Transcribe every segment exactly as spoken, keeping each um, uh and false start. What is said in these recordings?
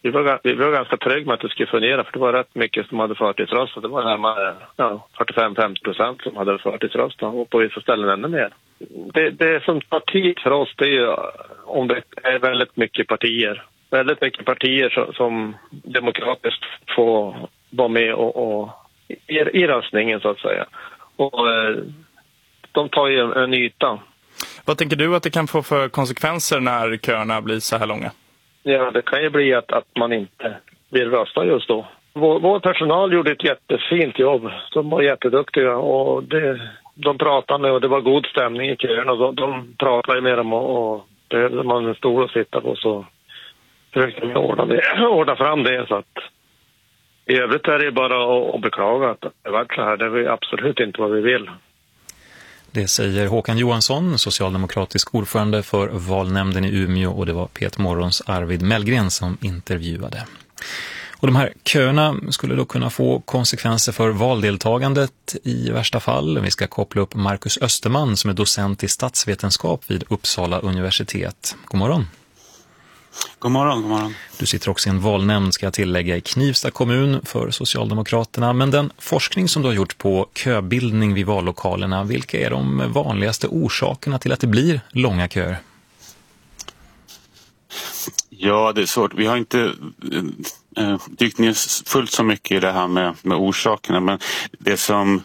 vi, var, vi var ganska trygga med att det skulle fungera, för det var rätt mycket som hade förtidsröst. Det var närmare ja, fyrtiofem till femtio procent som hade förtidsröst och på vissa ställen ännu mer. Det, det som tar tid för oss, det är ju om det är väldigt mycket partier. Väldigt mycket partier som, som demokratiskt får vara med och, och i, i röstningen så att säga. Och eh, de tar ju en, en yta. Vad tänker du att det kan få för konsekvenser när köerna blir så här långa? Ja, det kan ju bli att, att man inte vill rösta just då. Vår, vår personal gjorde ett jättefint jobb. De var jätteduktiga och det, de pratade med och det var god stämning i köerna. De, de pratade med dem och, och behövde man en stol att sitta på så försökte vi ordna, det, ordna fram det. Så att, i övrigt är det bara att, att beklaga att det har varit så här. Det är absolut inte vad vi vill. Det säger Håkan Johansson, socialdemokratisk ordförande för valnämnden i Umeå, och det var Peter Morgons Arvid Mellgren som intervjuade. Och de här köerna skulle då kunna få konsekvenser för valdeltagandet i värsta fall. Vi ska koppla upp Marcus Österman som är docent i statsvetenskap vid Uppsala universitet. God morgon. God morgon, god morgon. Du sitter också i en valnämnd, ska jag tillägga, i Knivsta kommun för Socialdemokraterna. Men den forskning som du har gjort på köbildning vid vallokalerna, vilka är de vanligaste orsakerna till att det blir långa köer? Ja, det är svårt. Vi har inte äh, dykt ner fullt så mycket i det här med, med orsakerna. Men det som...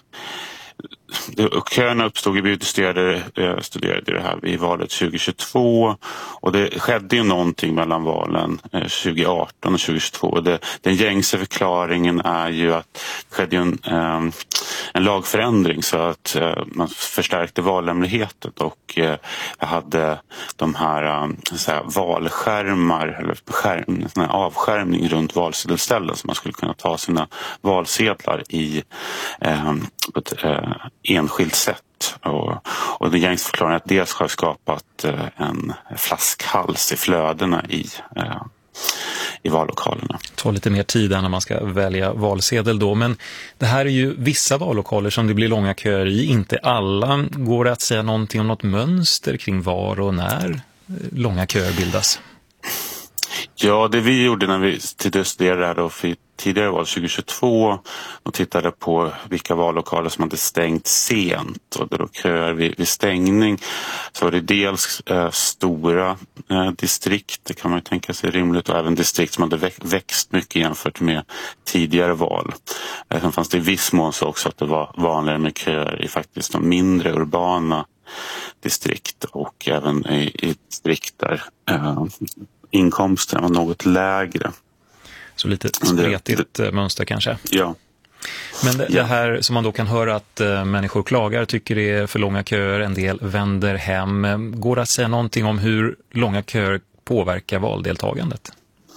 Köerna uppstod, vi studerade, studerade det här i valet tjugohundratjugotvå och det skedde ju någonting mellan valen tjugoarton och tjugohundratjugotvå. Och det, den gängse förklaringen är ju att det skedde en, en lagförändring så att man förstärkte valhemligheten och hade de här, så här valskärmar eller skärm, sån här avskärmning runt valsedelställen så man skulle kunna ta sina valsedlar i eh, ett eh, enskilt sätt. Och, och det gängse förklaringen att det har skapat eh, en flaskhals i flödena i, eh, i vallokalerna. Det tar lite mer tid när man ska välja valsedel då, men det här är ju vissa vallokaler som det blir långa köer i, inte alla. Går det att säga någonting om något mönster kring var och när långa köer bildas? Ja, det vi gjorde när vi studerade det här då för tidigare var tjugohundratjugotvå och tittade på vilka vallokaler som hade stängt sent och då köer vid, vid stängning så var det dels eh, stora eh, distrikt, det kan man ju tänka sig rimligt, och även distrikt som hade växt, växt mycket jämfört med tidigare val. Eh, sen fanns det i viss mån så också att det var vanligare med köer i faktiskt de mindre urbana distrikt och även i, i distrikt där eh, inkomsten var något lägre. Så lite spretigt det, det, mönster kanske. Ja. Men det, ja. det här som man då kan höra att äh, människor klagar, tycker det är för långa köer, en del vänder hem. Går det att säga någonting om hur långa köer påverkar valdeltagandet?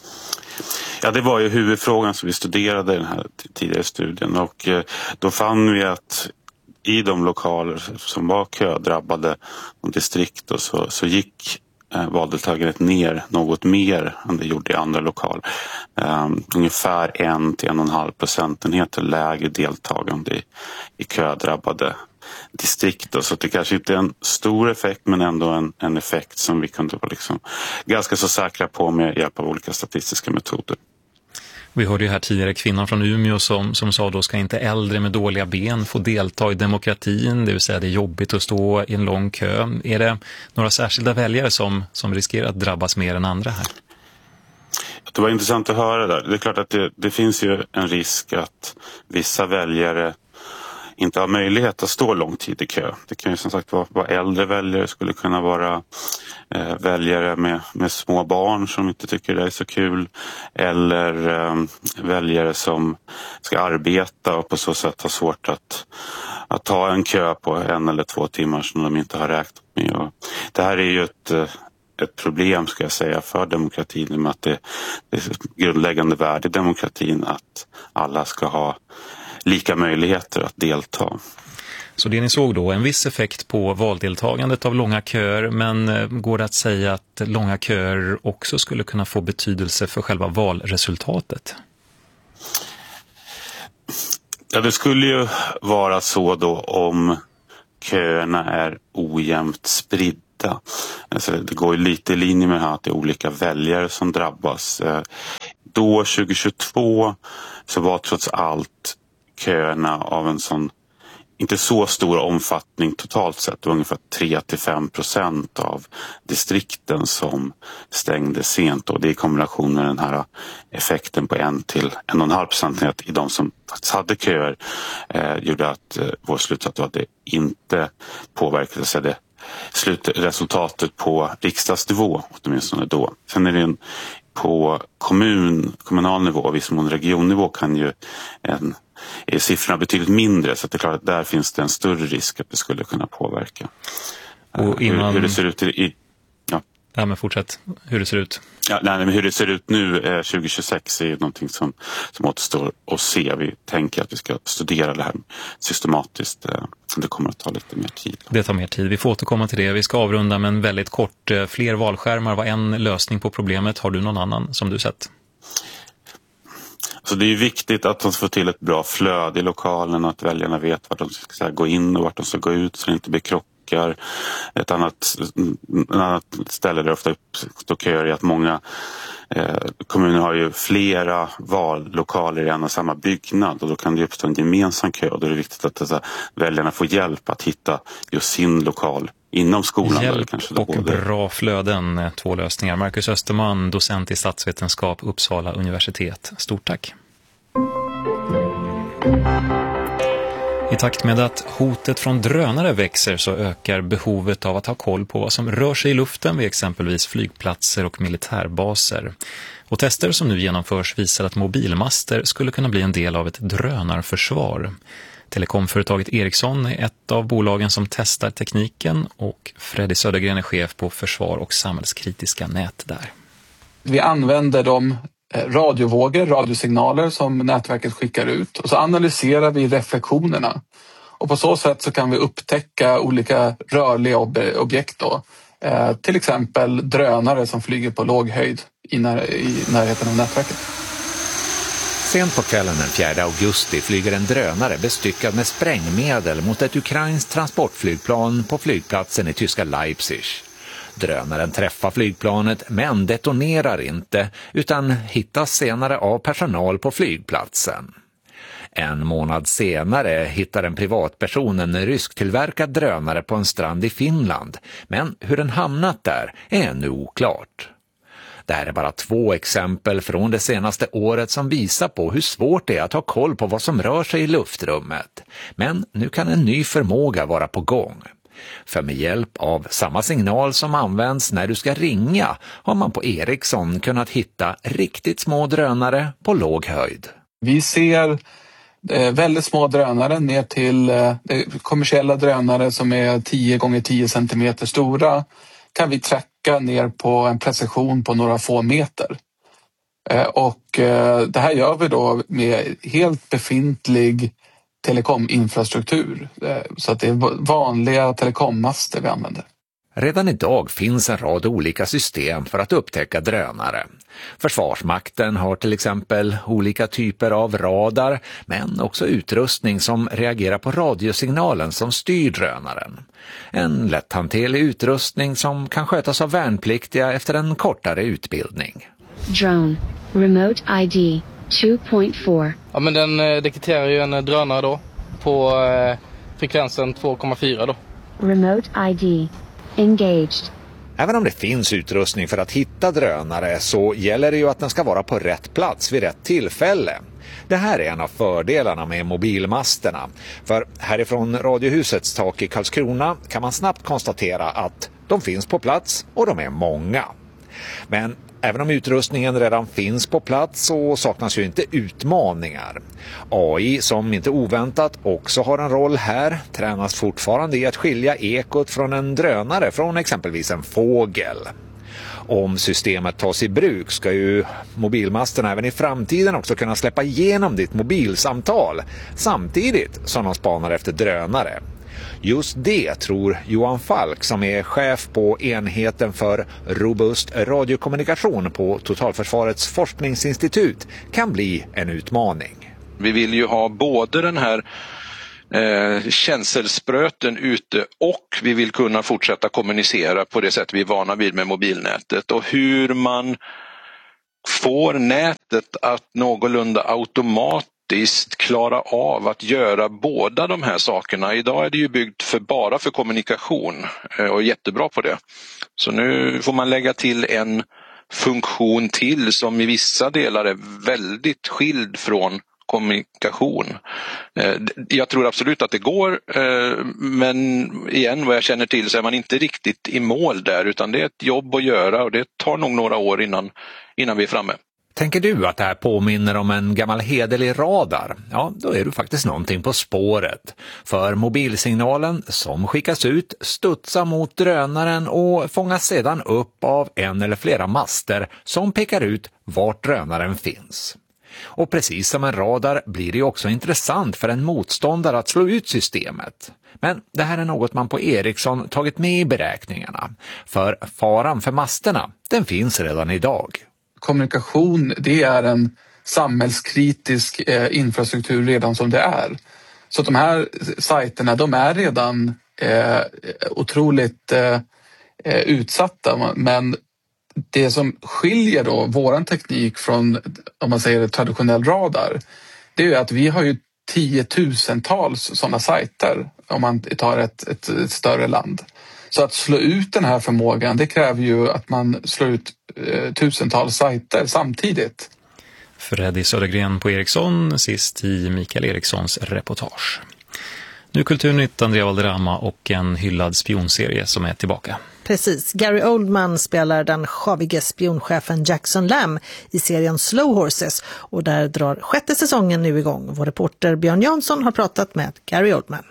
Ja, det var ju huvudfrågan som vi studerade i den här tidigare studien och eh, då fann vi att i de lokaler som var ködrabbade och distrikt och så, så gick valdeltagandet ner något mer än det gjorde i andra lokaler. Um, ungefär en till en och en halv procentenheter lägre deltagande i, i ködrabbade distrikt. Så det kanske inte är en stor effekt men ändå en, en effekt som vi kunde vara liksom ganska så säkra på med hjälp av olika statistiska metoder. Vi hörde ju här tidigare kvinnan från Umeå som, som sa då ska inte äldre med dåliga ben få delta i demokratin, det vill säga det är jobbigt att stå i en lång kö. Är det några särskilda väljare som, som riskerar att drabbas mer än andra här? Det var intressant att höra där. Det är klart att det, det finns ju en risk att vissa väljare inte har möjlighet att stå lång tid i kö. Det kan ju som sagt vara, vara äldre väljare, skulle kunna vara eh, väljare med, med små barn som inte tycker det är så kul. Eller eh, väljare som ska arbeta och på så sätt har svårt att, att ta en kö på en eller två timmar som de inte har räknat med. Och det här är ju ett... ett problem ska jag säga för demokratin med att det, det är ett grundläggande värde i demokratin att alla ska ha lika möjligheter att delta. Så det ni såg då, en viss effekt på valdeltagandet av långa köer, men går det att säga att långa köer också skulle kunna få betydelse för själva valresultatet? Ja, det skulle ju vara så då om köerna är ojämnt spridda. Alltså det går ju lite i linje med här att det är olika väljare som drabbas. då tjugohundratjugotvå så var trots allt köerna av en sån inte så stor omfattning totalt sett. Det var ungefär tre till fem procent av distrikten som stängde sent. Och det i kombination med den här effekten på en till en och en halv procentenhet i de som faktiskt hade köer eh, gjorde att eh, vår slutsats var att det inte påverkade sig det slutresultatet på riksdagsnivå, åtminstone då. Sen är det en, på kommun, kommunal nivå och viss mån regionnivå kan ju en är siffrorna betydligt mindre, så att det är klart att där finns det en större risk att det skulle kunna påverka. Och innan... hur, hur det ser ut i... Ja, ja men fortsätt. Hur det ser ut? Ja, nej, men hur det ser ut nu eh, tjugohundratjugosex är ju någonting som, som återstår att se. Vi tänker att vi ska studera det här systematiskt. Eh, det kommer att ta lite mer tid. Det tar mer tid. Vi får återkomma till det. Vi ska avrunda med en väldigt kort. Eh, fler valskärmar var en lösning på problemet. Har du någon annan som du sett? Så det är ju viktigt att de får till ett bra flöde i lokalen, att väljarna vet vart de ska gå in och vart de ska gå ut så det inte blir krockar. Ett annat, ett annat ställe där det ofta uppstår köer är att många eh, kommuner har ju flera vallokaler i en och samma byggnad och då kan det uppstå en gemensam kö och då är det viktigt att dessa väljarna får hjälp att hitta just sin lokal inom skolan. Hjälp där kanske och både... bra flöden, två lösningar. Marcus Österman, docent i statsvetenskap, Uppsala universitet. Stort tack. I takt med att hotet från drönare växer så ökar behovet av att ha koll på vad som rör sig i luften vid exempelvis flygplatser och militärbaser. Och tester som nu genomförs visar att mobilmaster skulle kunna bli en del av ett drönarförsvar. Telekomföretaget Ericsson är ett av bolagen som testar tekniken och Freddy Södergren är chef på försvar och samhällskritiska nät där. Vi använder de radiovågor, radiosignaler som nätverket skickar ut och så analyserar vi reflektionerna. Och på så sätt så kan vi upptäcka olika rörliga ob- objekt då. Eh, till exempel drönare som flyger på låg höjd i, när- i närheten av nätverket. Sent på kvällen den fjärde augusti flyger en drönare bestyckad med sprängmedel mot ett ukrainskt transportflygplan på flygplatsen i tyska Leipzig. Drönaren träffar flygplanet men detonerar inte utan hittas senare av personal på flygplatsen. En månad senare hittar en privatperson en rysktillverkad drönare på en strand i Finland, men hur den hamnat där är ännu oklart. Det här är bara två exempel från det senaste året som visar på hur svårt det är att ha koll på vad som rör sig i luftrummet. Men nu kan en ny förmåga vara på gång. För med hjälp av samma signal som används när du ska ringa har man på Ericsson kunnat hitta riktigt små drönare på låg höjd. Vi ser eh, väldigt små drönare ner till eh, kommersiella drönare som är tio gånger tio centimeter stora. Kan vi tracka ner på en precision på några få meter. Eh, och eh, det här gör vi då med helt befintlig telekominfrastruktur. Eh, så att det är vanliga telekommaster vi använder. Redan idag finns en rad olika system för att upptäcka drönare. Försvarsmakten har till exempel olika typer av radar men också utrustning som reagerar på radiosignalen som styr drönaren. En lätthanterlig utrustning som kan skötas av värnpliktiga efter en kortare utbildning. Drone, remote I D två punkt fyra. Ja, men den eh, detekterar ju en drönare då på eh, frekvensen två komma fyra då. Remote I D engaged. Även om det finns utrustning för att hitta drönare så gäller det ju att den ska vara på rätt plats vid rätt tillfälle. Det här är en av fördelarna med mobilmasterna. För härifrån Radiohusets tak i Karlskrona kan man snabbt konstatera att de finns på plats och de är många. Men även om utrustningen redan finns på plats så saknas ju inte utmaningar. A I, som inte oväntat också har en roll här, tränas fortfarande i att skilja ekot från en drönare från exempelvis en fågel. Om systemet tas i bruk ska ju mobilmasterna även i framtiden också kunna släppa igenom ditt mobilsamtal samtidigt som de spanar efter drönare. Just det tror Johan Falk som är chef på enheten för robust radiokommunikation på Totalförsvarets forskningsinstitut kan bli en utmaning. Vi vill ju ha både den här eh, känselspröten ute och vi vill kunna fortsätta kommunicera på det sätt vi är vana vid med mobilnätet. Och hur man får nätet att någorlunda automatiskt klara av att göra båda de här sakerna. Idag är det ju byggt för bara för kommunikation och är jättebra på det. Så nu får man lägga till en funktion till som i vissa delar är väldigt skild från kommunikation. Jag tror absolut att det går, men igen vad jag känner till så är man inte riktigt i mål där, utan det är ett jobb att göra och det tar nog några år innan, innan vi är framme. Tänker du att det här påminner om en gammal hederlig radar? Ja, då är du faktiskt någonting på spåret. För mobilsignalen som skickas ut studsar mot drönaren och fångas sedan upp av en eller flera master som pekar ut vart drönaren finns. Och precis som en radar blir det också intressant för en motståndare att slå ut systemet. Men det här är något man på Ericsson tagit med i beräkningarna. För faran för masterna, den finns redan idag. Kommunikation, det är en samhällskritisk eh, infrastruktur redan som det är. Så de här sajterna, de är redan eh, otroligt eh, utsatta, men det som skiljer då våran teknik från, om man säger traditionell radar, det är ju att vi har ju tiotusentals sådana sajter om man tar ett, ett, ett större land. Så att slå ut den här förmågan, det kräver ju att man slår ut eh, tusentals sajter samtidigt. Freddy Södergren på Ericsson, sist i Mikael Erikssons reportage. Nu Kulturnytt, Andrea Valderrama och en hyllad spionserie som är tillbaka. Precis. Gary Oldman spelar den sjavige spionchefen Jackson Lamb i serien Slow Horses och där drar sjätte säsongen nu igång. Vår reporter Björn Jansson har pratat med Gary Oldman.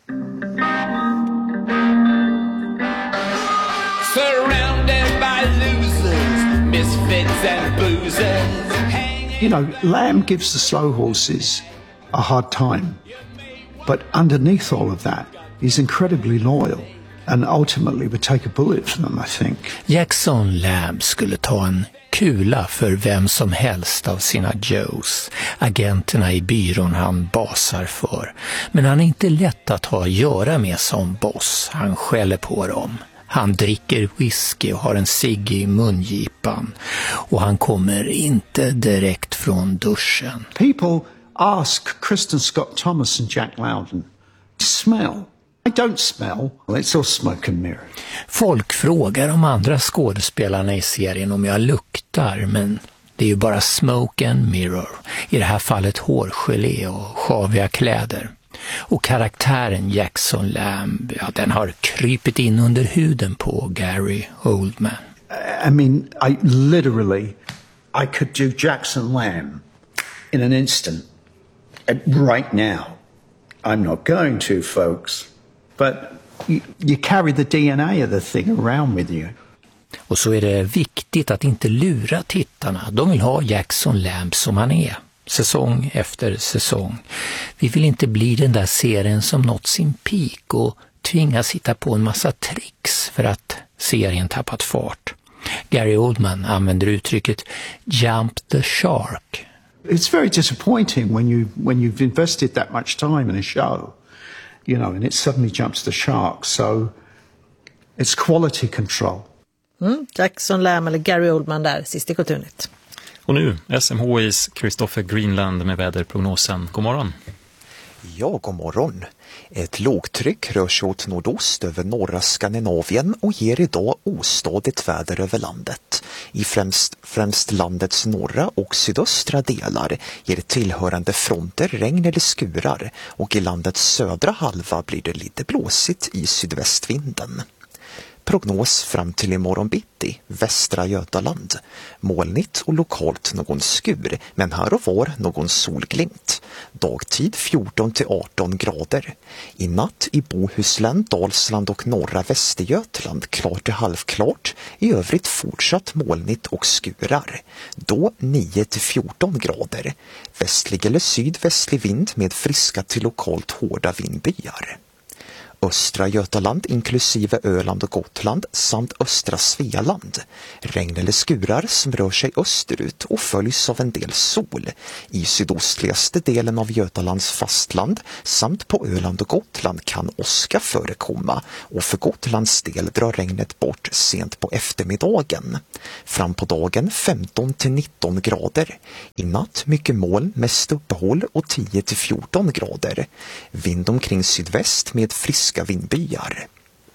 Surrounded by losers, misfits and boozers. You know, Lamb gives the slow horses a hard time. But underneath all of that, he's incredibly loyal and ultimately would take a bullet for them, I think. Jackson Lamb skulle ta en kula för vem som helst av sina Joes, agenterna i byrån han basar för. Men han är inte lätt att ha att göra med som boss. Han skäller på dem. Han dricker whisky och har en cigg i mungipan. Och han kommer inte direkt från duschen. People ask Kristen Scott Thomas and Jack Lowden to smell. I don't smell. It's all smoke and mirror. Folk frågar de andra skådespelarna i serien om jag luktar, men det är ju bara smoke and mirror. I det här fallet hårgelé och sjaviga kläder. Och karaktären Jackson Lamb, ja, den har krypit in under huden på Gary Oldman. I mean, I literally, I could do Jackson Lamb in an instant. Right now. I'm not going to, folks. But you, you carry the D N A of the thing around with you. Och så är det viktigt att inte lura tittarna. De vill ha Jackson Lamb som han är. Säsong efter säsong. Vi vill inte bli den där serien som nått sin peak och tvingas hitta på en massa tricks för att serien tappat fart. Gary Oldman använder uttrycket jump the shark. It's very disappointing when you when you've invested that much time in a show, you know, and it suddenly jumps the shark. So it's quality control. Mm, Jackson Lamb eller Gary Oldman där, sist i Kulturnytt. Och nu S M H I:s Christopher Greenland med väderprognosen. God morgon. Ja, god morgon. Ett lågtryck rör sig åt nordost över norra Skandinavien och ger idag ostadigt väder över landet. I främst, främst landets norra och sydöstra delar ger tillhörande fronter regn eller skurar och i landets södra halva blir det lite blåsigt i sydvästvinden. Prognos fram till imorgon bitti, västra Götaland. Molnigt och lokalt någon skur, men här och var någon solglimt. Dagtid fjorton till arton grader. I natt i Bohuslän, Dalsland och norra Västergötland klart till halvklart. I övrigt fortsatt molnigt och skurar. Då nio till fjorton grader. Västlig eller sydvästlig vind med friska till lokalt hårda vindbyar. östra Götaland inklusive Öland och Gotland samt östra Svealand. Regn eller skurar som rör sig österut och följs av en del sol. I sydostligaste delen av Götalands fastland samt på Öland och Gotland kan åska förekomma och för Gotlands del drar regnet bort sent på eftermiddagen. Fram på dagen femton till nitton grader. I natt mycket moln, mest uppehåll och tio till fjorton grader. Vind omkring sydväst med friska vindbyar.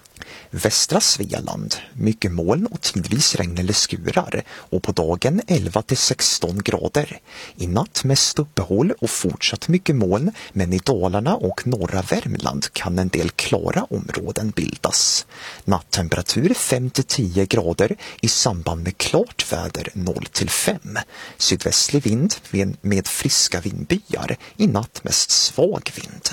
Västra Svealand, mycket moln och tidvis regn eller skurar och på dagen elva till sexton grader. I natt mest uppehåll och fortsatt mycket moln, men i Dalarna och norra Värmland kan en del klara områden bildas. Nattemperatur fem till tio grader i samband med klart väder noll till fem. Sydvästlig vind med friska vindbyar, i natt mest svag vind.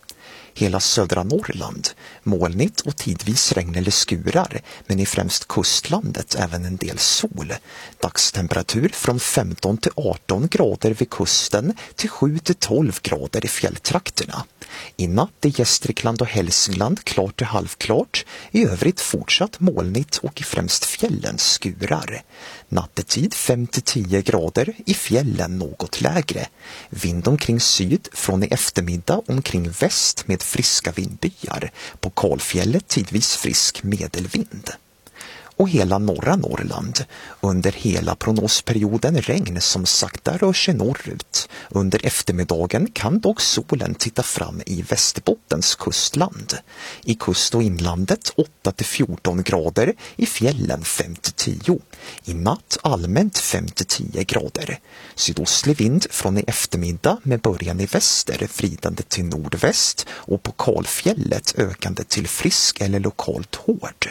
Hela södra Norrland, molnigt och tidvis regn eller skurar, men i främst kustlandet även en del sol. Dagstemperatur från femton till arton grader vid kusten till sju till tolv grader i fjälltrakterna. I natt i Gästrikland och Hälsingland klart till halvklart, i övrigt fortsatt molnigt och i främst fjällen skurar. Nattetid fem till tio grader, i fjällen något lägre. Vind omkring syd, från i eftermiddag omkring väst med friska vindbyar. På Kalfjället tidvis frisk medelvind. Och hela norra Norrland. Under hela prognosperioden regn som sakta rör sig norrut. Under eftermiddagen kan dock solen titta fram i Västerbottens kustland. I kust- och inlandet åtta till fjorton grader, i fjällen fem till tio. I natt allmänt fem till tio grader. Sydostlig vind från i eftermiddag med början i väster, vridande till nordväst och på Kalfjället ökande till frisk eller lokalt hård.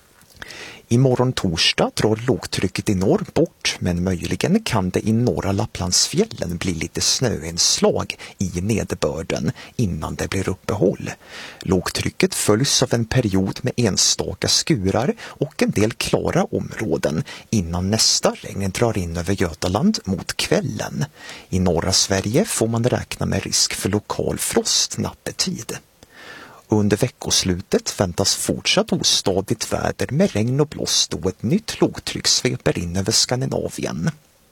Imorgon torsdag drar lågtrycket i norr bort, men möjligen kan det i norra Lapplandsfjällen bli lite snöinslag i nederbörden innan det blir uppehåll. Lågtrycket följs av en period med enstaka skurar och en del klara områden innan nästa regn drar in över Götaland mot kvällen. I norra Sverige får man räkna med risk för lokal frost nattetid. Under veckoslutet väntas fortsatt ostadigt väder med regn och blåst då ett nytt lågtryck sveper in över Skandinavien.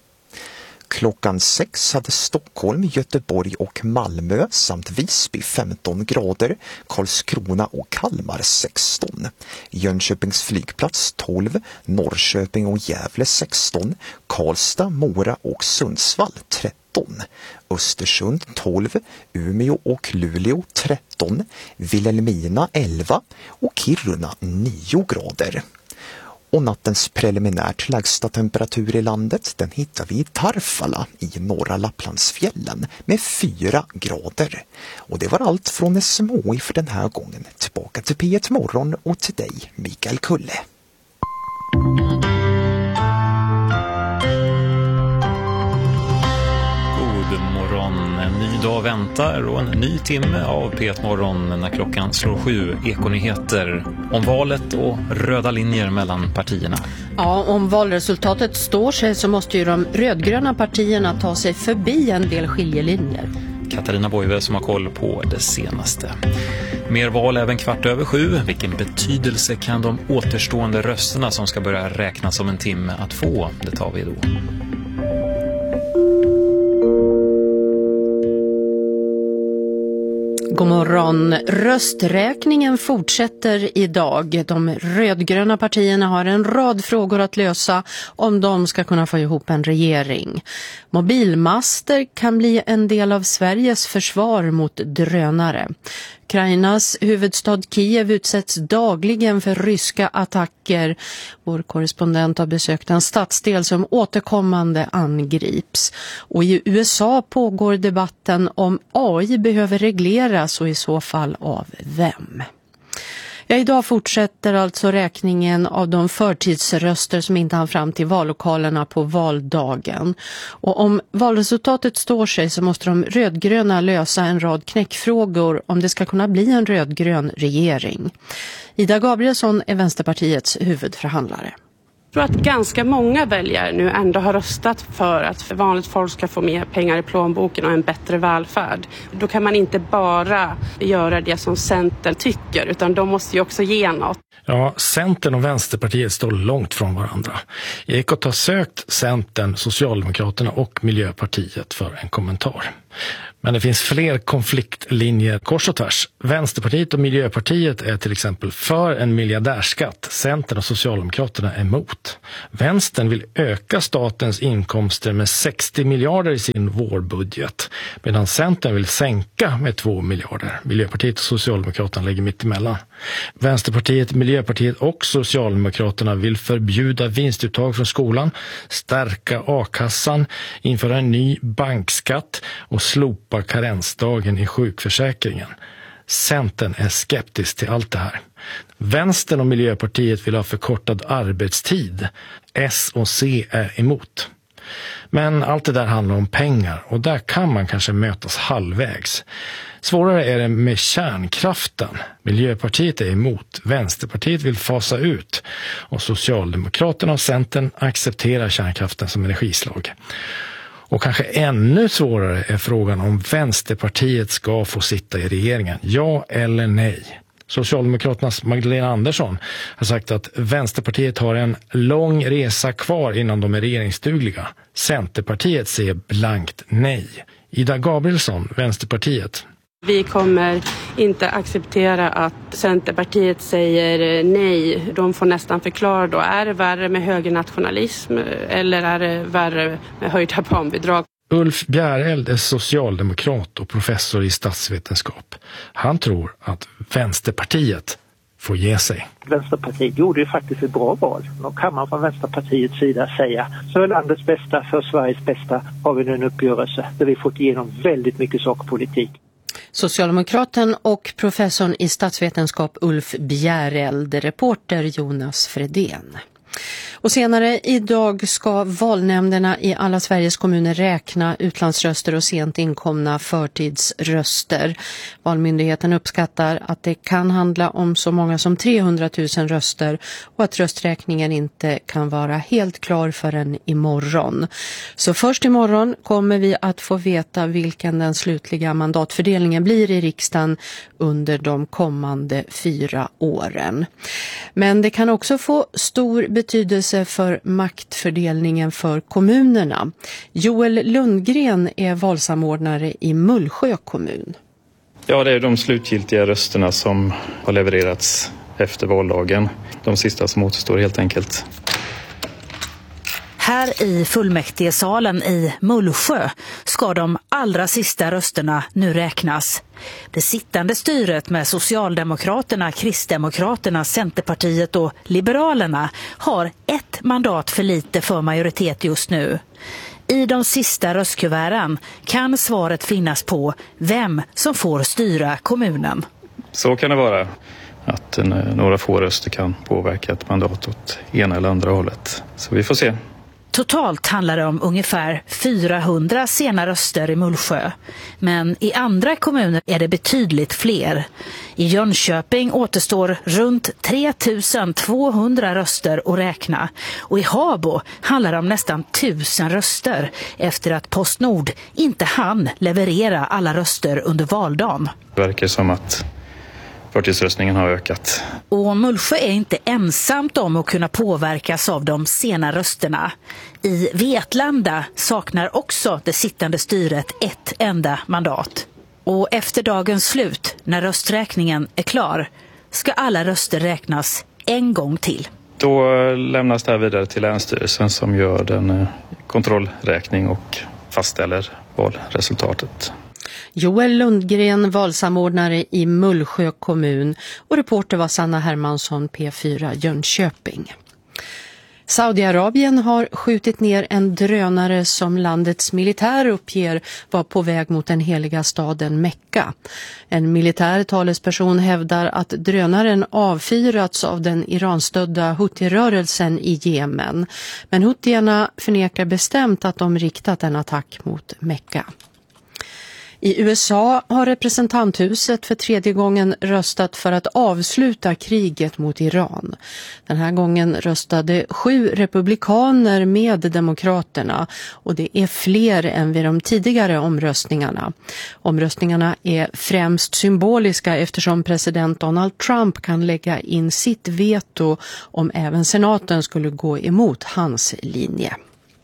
Klockan sex hade Stockholm, Göteborg och Malmö samt Visby femton grader, Karlskrona och Kalmar sexton, Jönköpings flygplats tolv, Norrköping och Gävle sexton, Karlstad, Mora och Sundsvall tretton, Östersund tolv, Umeå och Luleå tretton, Vilhelmina elva och Kiruna nio grader. Och nattens preliminärt lägsta temperatur i landet, den hittar vi i Tarfala i norra Lapplandsfjällen med fyra grader. Och det var allt från S M H I för den här gången. Tillbaka till P ett Morgon och till dig, Mikael Kulle. En ny dag väntar och en ny timme av P ett Morgon när klockan slår sju. Ekonyheter om valet och röda linjer mellan partierna. Ja, om valresultatet står sig så måste ju de rödgröna partierna ta sig förbi en del skiljelinjer. Katarina Boive som har koll på det senaste. Mer val även kvart över sju. Vilken betydelse kan de återstående rösterna som ska börja räknas om en timme att få? Det tar vi då. God morgon. Rösträkningen fortsätter idag. De rödgröna partierna har en rad frågor att lösa om de ska kunna få ihop en regering. Mobilmaster kan bli en del av Sveriges försvar mot drönare. Ukrainas huvudstad Kiev utsätts dagligen för ryska attacker. Vår korrespondent har besökt en stadsdel som återkommande angrips. Och i U S A pågår debatten om A I behöver regleras och i så fall av vem. Ja, idag fortsätter alltså räkningen av de förtidsröster som inte hann fram till vallokalerna på valdagen. Och om valresultatet står sig så måste de rödgröna lösa en rad knäckfrågor om det ska kunna bli en rödgrön regering. Ida Gabrielsson är Vänsterpartiets huvudförhandlare. Jag tror att ganska många väljare nu ändå har röstat för att för vanligt folk ska få mer pengar i plånboken och en bättre välfärd. Då kan man inte bara göra det som Centern tycker, utan de måste ju också ge något. Ja, Centern och Vänsterpartiet står långt från varandra. Ekot har sökt Centern, Socialdemokraterna och Miljöpartiet för en kommentar. Men det finns fler konfliktlinjer kors och tvärs. Vänsterpartiet och Miljöpartiet är till exempel för en miljardärskatt. Centern och Socialdemokraterna är emot. Vänstern vill öka statens inkomster med sextio miljarder i sin vårbudget, medan Centern vill sänka med två miljarder. Miljöpartiet och Socialdemokraterna lägger mitt emellan. Vänsterpartiet, Miljöpartiet och Socialdemokraterna vill förbjuda vinstuttag från skolan, stärka a-kassan, införa en ny bankskatt och slopa karensdagen i sjukförsäkringen. Centern är skeptisk till allt det här. Vänstern och Miljöpartiet vill ha förkortad arbetstid. S och C är emot. Men allt det där handlar om pengar och där kan man kanske mötas halvvägs. Svårare är det med kärnkraften. Miljöpartiet är emot, Vänsterpartiet vill fasa ut och Socialdemokraterna och Centern accepterar kärnkraften som energislag. Och kanske ännu svårare är frågan om Vänsterpartiet ska få sitta i regeringen. Ja eller nej? Socialdemokraternas Magdalena Andersson har sagt att Vänsterpartiet har en lång resa kvar innan de är regeringsdugliga. Centerpartiet säger blankt nej. Ida Gabrielsson, Vänsterpartiet. Vi kommer inte acceptera att Centerpartiet säger nej. De får nästan förklara då. Är det värre med högernationalism eller är det värre med höjda barnbidrag? Ulf Bjäreld är socialdemokrat och professor i statsvetenskap. Han tror att Vänsterpartiet får ge sig. Vänsterpartiet gjorde ju faktiskt ett bra val. Då kan man från Vänsterpartiets sida säga för landets bästa, för Sveriges bästa har vi nu en uppgörelse där vi fått igenom väldigt mycket sakpolitik. Socialdemokraten och professorn i statsvetenskap Ulf Bjäreld, reporter Jonas Fredén. Och senare idag ska valnämnderna i alla Sveriges kommuner räkna utlandsröster och sent inkomna förtidsröster. Valmyndigheten uppskattar att det kan handla om så många som trehundratusen röster och att rösträkningen inte kan vara helt klar förrän imorgon. Så först imorgon kommer vi att få veta vilken den slutliga mandatfördelningen blir i riksdagen under de kommande fyra åren. Men det kan också få stor betydelse för maktfördelningen för kommunerna. Joel Lundgren är valsamordnare i Mullsjö kommun. Ja, det är de slutgiltiga rösterna som har levererats efter valdagen. De sista som återstår helt enkelt. Här i fullmäktigesalen i Mullsjö ska de allra sista rösterna nu räknas. Det sittande styret med Socialdemokraterna, Kristdemokraterna, Centerpartiet och Liberalerna har ett mandat för lite för majoritet just nu. I de sista röstkuverten kan svaret finnas på vem som får styra kommunen. Så kan det vara. Att några få röster kan påverka ett mandat åt ena eller andra hållet. Så vi får se. Totalt handlar det om ungefär fyrahundra sena röster i Mullsjö. Men i andra kommuner är det betydligt fler. I Jönköping återstår runt tre tusen tvåhundra röster att räkna. Och i Habo handlar det om nästan tusen röster efter att Postnord inte hann leverera alla röster under valdagen. Det verkar som att förtidsröstningen har ökat. Och Mullsjö är inte ensamt om att kunna påverkas av de sena rösterna. I Vetlanda saknar också det sittande styret ett enda mandat. Och efter dagens slut, när rösträkningen är klar, ska alla röster räknas en gång till. Då lämnas det här vidare till Länsstyrelsen som gör den kontrollräkning och fastställer valresultatet. Joel Lundgren, valsamordnare i Mullsjö kommun, och reporter var Sanna Hermansson, P fyra Jönköping. Saudiarabien har skjutit ner en drönare som landets militär uppger var på väg mot den heliga staden Mekka. En militär talesperson hävdar att drönaren avfyrats av den iranstödda Houthi-rörelsen i Jemen. Men Houthierna förnekar bestämt att de riktat en attack mot Mekka. I U S A har representanthuset för tredje gången röstat för att avsluta kriget mot Iran. Den här gången röstade sju republikaner med demokraterna och det är fler än vid de tidigare omröstningarna. Omröstningarna är främst symboliska eftersom president Donald Trump kan lägga in sitt veto om även senaten skulle gå emot hans linje.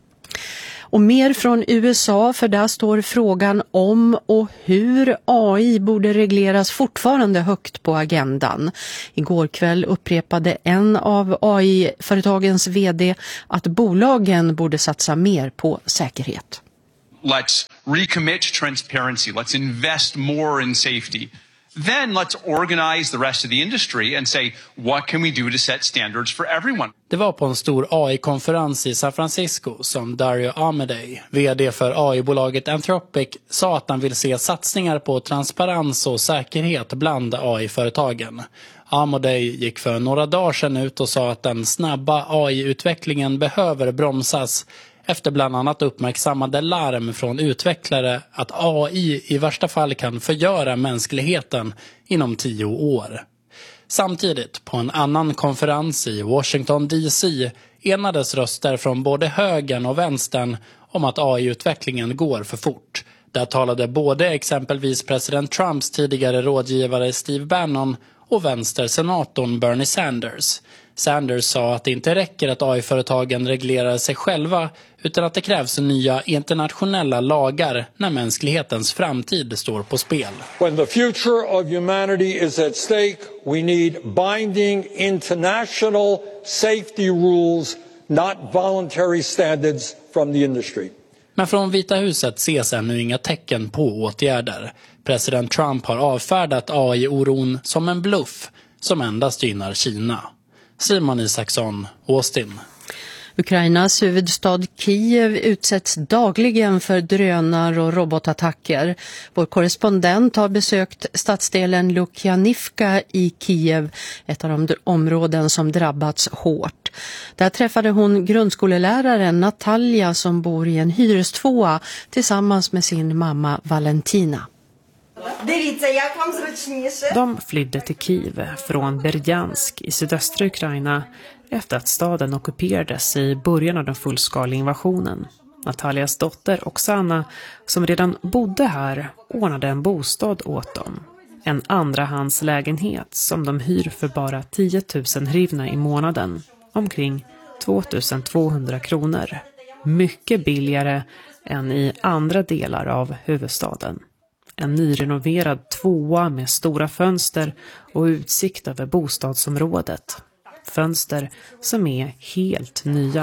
Och mer från U S A, för där står frågan om och hur A I borde regleras fortfarande högt på agendan. Igår kväll upprepade en av A I-företagens vd att bolagen borde satsa mer på säkerhet. Let's recommit to transparency. Let's invest more in safety. Then let's organize the rest of the industry and say, what can we do to set standards for everyone? Det var på en stor A I-konferens i San Francisco som Dario Amodei, vd för A I-bolaget Anthropic, sa att han vill se satsningar på transparens och säkerhet bland A I-företagen. Amodei gick för några dagar sedan ut och sa att den snabba A I-utvecklingen behöver bromsas efter bland annat uppmärksammade larm från utvecklare att A I i värsta fall kan förgöra mänskligheten inom tio år. Samtidigt, på en annan konferens i Washington D C enades röster från både högern och vänstern om att A I-utvecklingen går för fort. Där talade både exempelvis president Trumps tidigare rådgivare Steve Bannon och vänstersenatorn Bernie Sanders. Sanders sa att det inte räcker att A I-företagen reglerar sig själva utan att det krävs nya internationella lagar när mänsklighetens framtid står på spel. When the future of humanity is at stake, we need binding international safety rules, not voluntary standards from the industry. Men från Vita huset ses ännu inga tecken på åtgärder. President Trump har avfärdat A I-oron som en bluff som endast gynnar Kina. Simon Isaksson, Austin. Ukrainas huvudstad Kiev utsätts dagligen för drönar- och robotattacker. Vår korrespondent har besökt stadsdelen Lukjanivka i Kiev, ett av de områden som drabbats hårt. Där träffade hon grundskoleläraren Natalia som bor i en hyrestvåa tillsammans med sin mamma Valentina. De flydde till Kiev från Berdjansk i sydöstra Ukraina efter att staden ockuperades i början av den fullskaliga invasionen. Natalias dotter Oksana, som redan bodde här, ordnade en bostad åt dem. En andrahandslägenhet som de hyr för bara tio tusen hrivna i månaden, omkring två tusen tvåhundra kronor. Mycket billigare än i andra delar av huvudstaden. En nyrenoverad tvåa med stora fönster och utsikt över bostadsområdet. Fönster som är helt nya.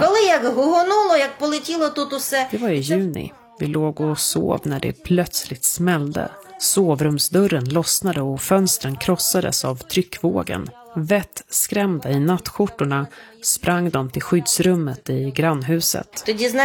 Det var i juni. Vi låg och sov när det plötsligt smällde. Sovrumsdörren lossnade och fönstren krossades av tryckvågen. Vett skrämda i nattskjortorna sprang de till skyddsrummet i grannhuset.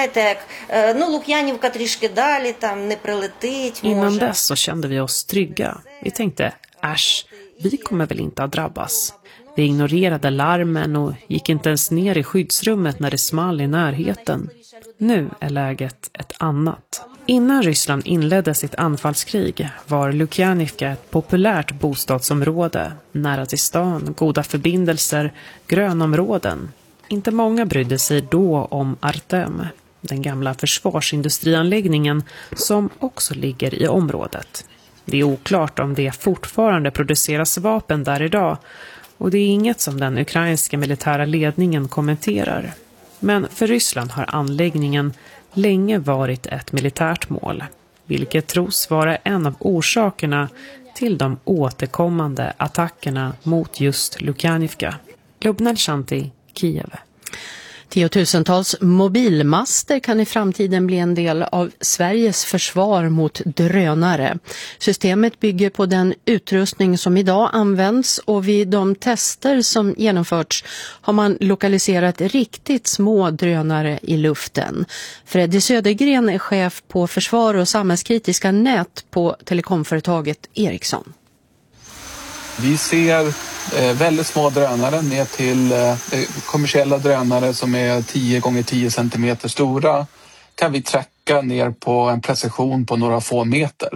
Innan dess så kände vi oss trygga. Vi tänkte, äsch, vi kommer väl inte att drabbas. Vi ignorerade larmen och gick inte ens ner i skyddsrummet när det small i närheten. Nu är läget ett annat. Innan Ryssland inledde sitt anfallskrig var Lukjanivka ett populärt bostadsområde, nära till stan, goda förbindelser, grönområden. Inte många brydde sig då om Artem, den gamla försvarsindustrianläggningen som också ligger i området. Det är oklart om det fortfarande produceras vapen där idag och det är inget som den ukrainska militära ledningen kommenterar. Men för Ryssland har anläggningen länge varit ett militärt mål, vilket tros vara en av orsakerna till de återkommande attackerna mot just Lukjanivka. Lubna Shanti, Kiev. Tiotusentals mobilmaster kan i framtiden bli en del av Sveriges försvar mot drönare. Systemet bygger på den utrustning som idag används och vid de tester som genomförts har man lokaliserat riktigt små drönare i luften. Freddy Södergren är chef på försvar- och samhällskritiska nät på telekomföretaget Ericsson. Vi ser eh, väldigt små drönare ner till eh, kommersiella drönare som är tio gånger tio centimeter stora. Kan vi tracka ner på en precision på några få meter.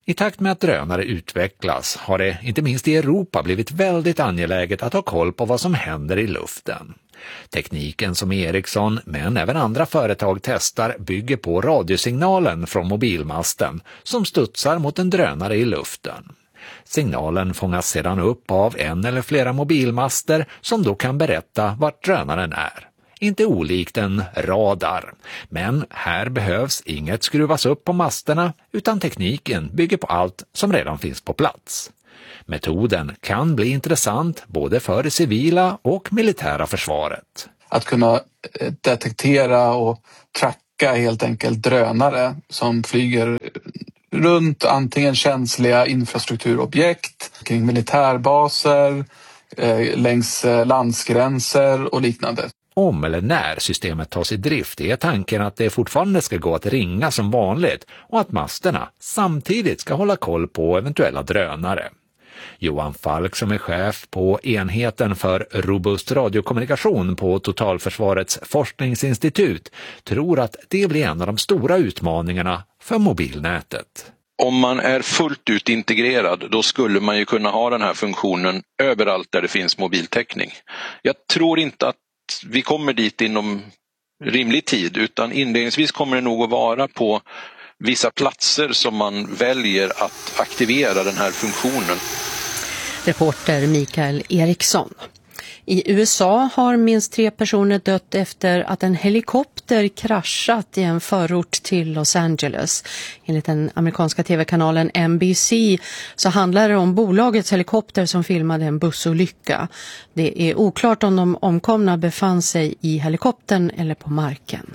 I takt med att drönare utvecklas har det inte minst i Europa blivit väldigt angeläget att ha koll på vad som händer i luften. Tekniken som Ericsson, men även andra företag testar, bygger på radiosignalen från mobilmasten som studsar mot en drönare i luften. Signalen fångas sedan upp av en eller flera mobilmaster som då kan berätta vart drönaren är. Inte olikt en radar, men här behövs inget skruvas upp på masterna utan tekniken bygger på allt som redan finns på plats. Metoden kan bli intressant både för det civila och militära försvaret. Att kunna detektera och tracka helt enkelt drönare som flyger runt antingen känsliga infrastrukturobjekt, kring militärbaser, längs landsgränser och liknande. Om eller när systemet tas i drift är tanken att det fortfarande ska gå att ringa som vanligt och att masterna samtidigt ska hålla koll på eventuella drönare. Johan Falk, som är chef på enheten för robust radiokommunikation på Totalförsvarets forskningsinstitut, tror att det blir en av de stora utmaningarna för mobilnätet. Om man är fullt ut integrerad, då skulle man ju kunna ha den här funktionen överallt där det finns mobiltäckning. Jag tror inte att vi kommer dit inom rimlig tid, utan inledningsvis kommer det nog att vara på vissa platser som man väljer att aktivera den här funktionen. Reporter Mikael Eriksson. I U S A har minst tre personer dött efter att en helikopter kraschat i en förort till Los Angeles. Enligt den amerikanska tv-kanalen N B C så handlar det om bolagets helikopter som filmade en bussolycka. Det är oklart om de omkomna befann sig i helikoptern eller på marken.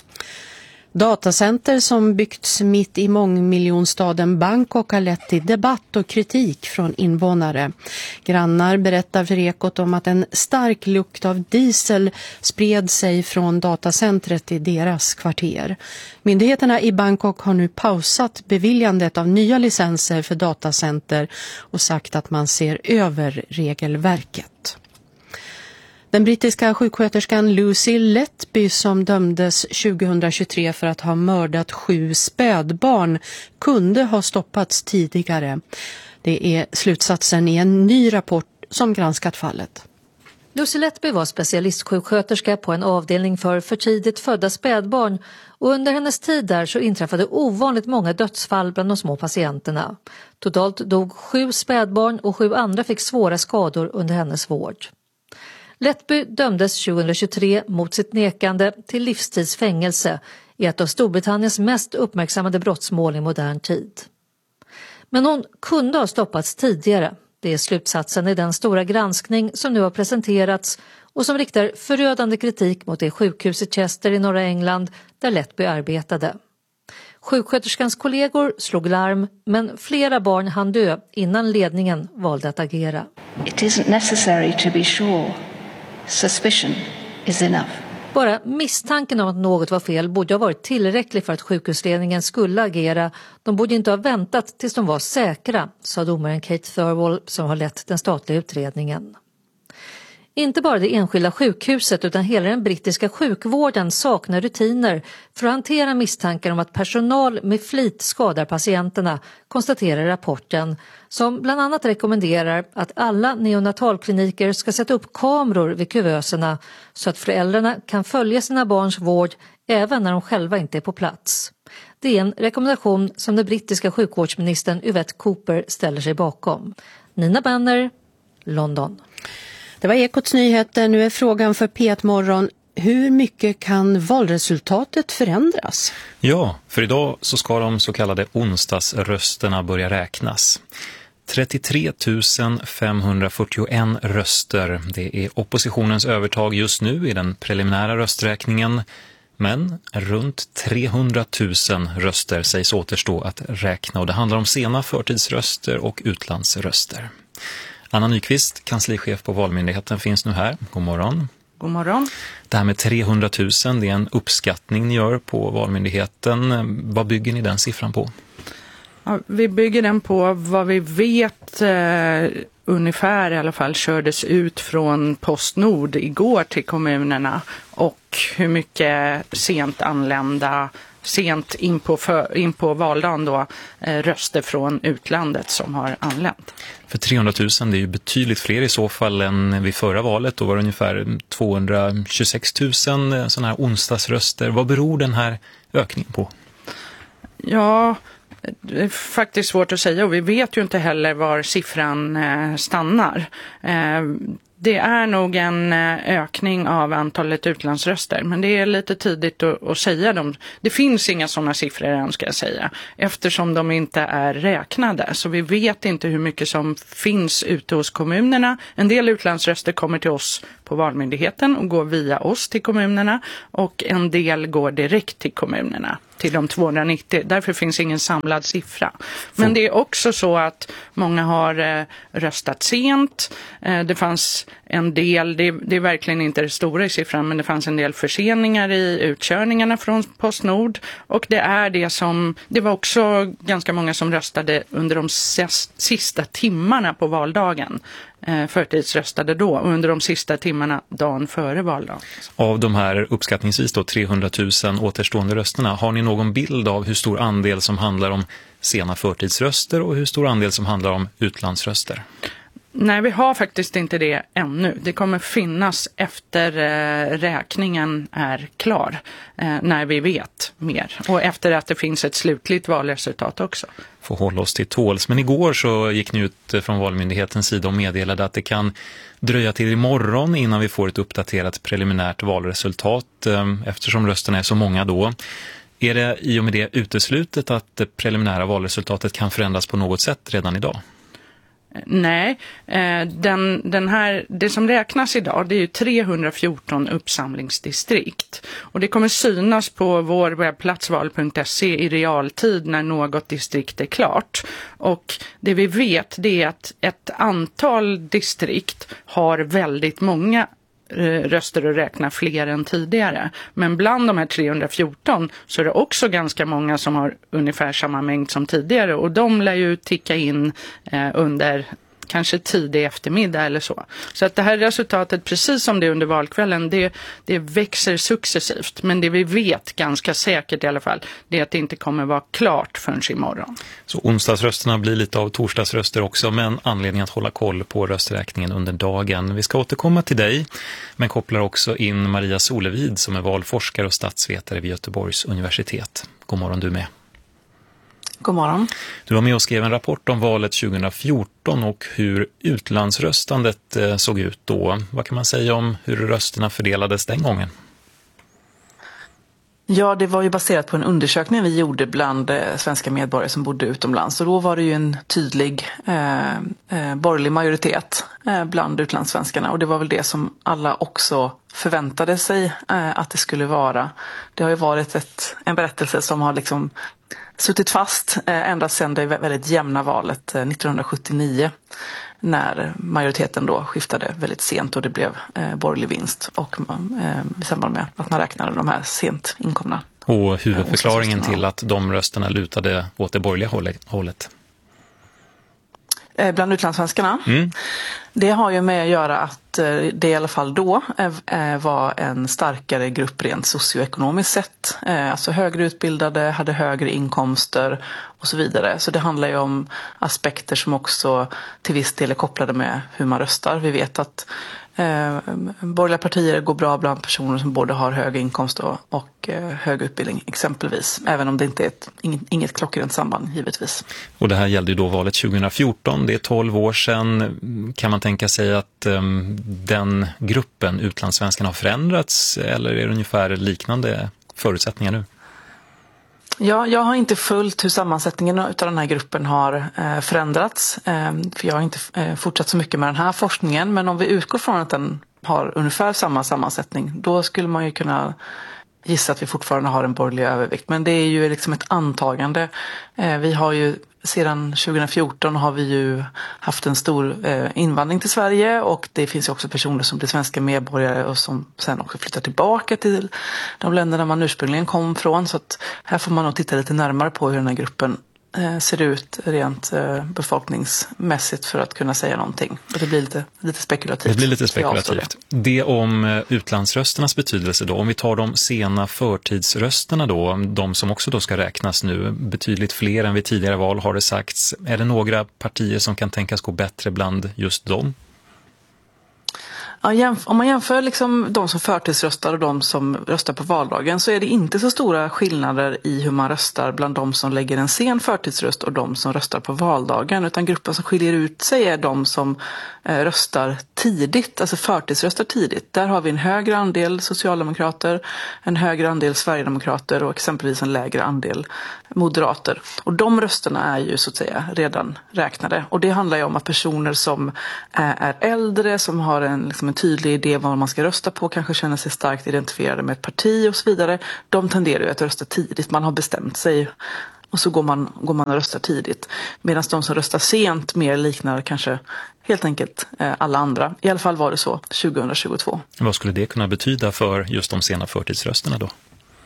Datacenter som byggts mitt i mångmiljonstaden Bangkok har lett till debatt och kritik från invånare. Grannar berättar för Ekot om att en stark lukt av diesel spred sig från datacentret i deras kvarter. Myndigheterna i Bangkok har nu pausat beviljandet av nya licenser för datacenter och sagt att man ser över regelverket. Den brittiska sjuksköterskan Lucy Letby, som dömdes tjugohundratjugotre för att ha mördat sju spädbarn, kunde ha stoppats tidigare. Det är slutsatsen i en ny rapport som granskat fallet. Lucy Letby var specialistsjuksköterska på en avdelning för för tidigt födda spädbarn och under hennes tid där så inträffade ovanligt många dödsfall bland de små patienterna. Totalt dog sju spädbarn och sju andra fick svåra skador under hennes vård. Letby dömdes tjugohundratjugotre mot sitt nekande till livstidsfängelse i ett av Storbritanniens mest uppmärksammade brottsmål i modern tid. Men hon kunde ha stoppats tidigare. Det är slutsatsen i den stora granskning som nu har presenterats och som riktar förödande kritik mot det sjukhus i Chester i norra England där Letby arbetade. Sjuksköterskans kollegor slog larm, men flera barn hann dö innan ledningen valde att agera. It isn't necessary to be sure. Suspicion is enough. Bara misstanken om att något var fel borde ha varit tillräcklig för att sjukhusledningen skulle agera. De borde inte ha väntat tills de var säkra, sa domaren Kate Thirlwall som har lett den statliga utredningen. Inte bara det enskilda sjukhuset utan hela den brittiska sjukvården saknar rutiner för att hantera misstankar om att personal med flit skadar patienterna, konstaterar rapporten, som bland annat rekommenderar att alla neonatalkliniker ska sätta upp kameror vid kuvöserna så att föräldrarna kan följa sina barns vård även när de själva inte är på plats. Det är en rekommendation som den brittiska sjukvårdsministern Yvette Cooper ställer sig bakom. Nina Benner, London. Det var Ekots nyheter. Nu är frågan för P ett Morgon: hur mycket kan valresultatet förändras? Ja, för idag så ska de så kallade onsdagsrösterna börja räknas. trettiotre tusen femhundrafyrtioen röster. Det är oppositionens övertag just nu i den preliminära rösträkningen. Men runt trehundratusen röster sägs återstå att räkna, och det handlar om sena förtidsröster och utlandsröster. Anna Nyqvist, kanslichef på Valmyndigheten, finns nu här. God morgon. God morgon. Det här med trehundratusen, det är en uppskattning ni gör på Valmyndigheten. Vad bygger ni den siffran på? Ja, vi bygger den på vad vi vet eh, ungefär i alla fall kördes ut från Postnord igår till kommunerna och hur mycket sent anlända, sent in på, för, in på valdagen då, eh, röster från utlandet som har anlänt. För trehundratusen, det är ju betydligt fler i så fall än vid förra valet. Då var det ungefär tvåhundratjugosextusen sådana här onsdagsröster. Vad beror den här ökningen på? Ja, det är faktiskt svårt att säga och vi vet ju inte heller var siffran eh, stannar. Eh, det är nog en ökning av antalet utlandsröster, men det är lite tidigt att, att säga dem. Det finns inga sådana siffror än, ska jag säga, eftersom de inte är räknade. Så vi vet inte hur mycket som finns ute hos kommunerna. En del utlandsröster kommer till oss på Valmyndigheten och går via oss till kommunerna, och en del går direkt till kommunerna, till de tvåhundranittio. Därför finns ingen samlad siffra. Men det är också så att många har eh, röstat sent. Eh, det fanns en del, det, det är verkligen inte det stora i siffran, men det fanns en del förseningar i utkörningarna från Postnord. Och det är det som, det var också ganska många som röstade under de ses, sista timmarna på valdagen. Eh, förtidsröstade då under de sista timmarna dagen före valdagen. Av de här uppskattningsvis då trehundratusen återstående rösterna, har ni någon bild av hur stor andel som handlar om sena förtidsröster och hur stor andel som handlar om utlandsröster? Nej, vi har faktiskt inte det ännu. Det kommer finnas efter eh, räkningen är klar, eh, när vi vet mer. Och efter att det finns ett slutligt valresultat också. Får hålla oss till tåls. Men igår så gick ni ut från Valmyndighetens sida och meddelade att det kan dröja till imorgon innan vi får ett uppdaterat preliminärt valresultat, eh, eftersom rösterna är så många då. Är det i och med det uteslutet att det preliminära valresultatet kan förändras på något sätt redan idag? Nej, den, den här, det som räknas idag, det är ju trehundrafjorton uppsamlingsdistrikt. Och det kommer synas på vår webbplats val punkt se i realtid när något distrikt är klart. Och det vi vet, det är att ett antal distrikt har väldigt många röster att räkna, fler än tidigare. Men bland de här trehundrafjorton så är det också ganska många som har ungefär samma mängd som tidigare, och de lär ju ticka in eh, under kanske tidig eftermiddag eller så. Så att det här resultatet, precis som det under valkvällen, det, det växer successivt. Men det vi vet ganska säkert i alla fall, det är att det inte kommer vara klart förrän imorgon. Så onsdagsrösterna blir lite av torsdagsröster också, men anledning att hålla koll på rösträkningen under dagen. Vi ska återkomma till dig, men kopplar också in Maria Solevid som är valforskare och statsvetare vid Göteborgs universitet. God morgon du med. God morgon. Du var med och skrev en rapport om valet tjugohundrafjorton och hur utlandsröstandet såg ut då. Vad kan man säga om hur rösterna fördelades den gången? Ja, det var ju baserat på en undersökning vi gjorde bland svenska medborgare som bodde utomlands. Och då var det ju en tydlig eh, eh, borgerlig majoritet eh, bland utlandssvenskarna. Och det var väl det som alla också förväntade sig eh, att det skulle vara. Det har ju varit ett, en berättelse som har liksom suttit fast eh, ända sedan det väldigt jämna valet eh, nittonhundrasjuttionio. När majoriteten då skiftade väldigt sent och det blev eh, borgerlig vinst, och eh, i samband med att man räknade de här sent inkomna. Och huvudförklaringen eh, till att de rösterna lutade åt det borgerliga hållet? Eh, bland utlandssvenskarna? Mm. Det har ju med att göra att eh, det i alla fall då eh, var en starkare grupp rent socioekonomiskt sett. Eh, alltså högre utbildade, hade högre inkomster och så vidare. Så det handlar ju om aspekter som också till viss del är kopplade med hur man röstar. Vi vet att eh, borgerliga partier går bra bland personer som både har hög inkomst och, och eh, hög utbildning exempelvis. Även om det inte är ett, inget, inget klockrent samband givetvis. Och det här gällde ju då valet tjugohundrafjorton, det är tolv år sedan. Kan man tänka sig att um, den gruppen utlandssvenskarna har förändrats, eller är det ungefär liknande förutsättningar nu? Ja, jag har inte följt hur sammansättningen av den här gruppen har eh, förändrats. Eh, för jag har inte eh, fortsatt så mycket med den här forskningen. Men om vi utgår från att den har ungefär samma sammansättning, då skulle man ju kunna gissa att vi fortfarande har en borgerlig övervikt. Men det är ju liksom ett antagande. Eh, vi har ju sedan tjugohundrafjorton har vi ju haft en stor eh, invandring till Sverige, och det finns ju också personer som blir svenska medborgare och som sen också flyttar tillbaka till de länderna man ursprungligen kom från. Så att här får man nog titta lite närmare på hur den här gruppen eh, ser ut rent eh, befolkningsmässigt för att kunna säga någonting. Och det blir lite, lite spekulativt. Det blir lite spekulativt. Det. det om utlandsrösternas betydelse då. Om vi tar de sena förtidsrösterna då, de som också då ska räknas nu, betydligt fler än vid tidigare val har det sagts. Är det några partier som kan tänkas gå bättre bland just dem? Ja, om man jämför liksom de som förtidsröstar och de som röstar på valdagen så är det inte så stora skillnader i hur man röstar bland de som lägger en sen förtidsröst och de som röstar på valdagen, utan gruppen som skiljer ut sig är de som eh, röstar tidigt, alltså förtidsröstar tidigt. Där har vi en högre andel socialdemokrater, en högre andel sverigedemokrater och exempelvis en lägre andel moderater. Och de rösterna är ju så att säga redan räknade, och det handlar ju om att personer som är, är äldre, som har en, liksom en tydlig idé vad man ska rösta på, kanske känner sig starkt identifierade med ett parti och så vidare, de tenderar ju att rösta tidigt. Man har bestämt sig och så går man, går man och röstar tidigt. Medan de som röstar sent mer liknar kanske helt enkelt alla andra. I alla fall var det så tjugohundratjugotvå. Vad skulle det kunna betyda för just de sena förtidsrösterna då?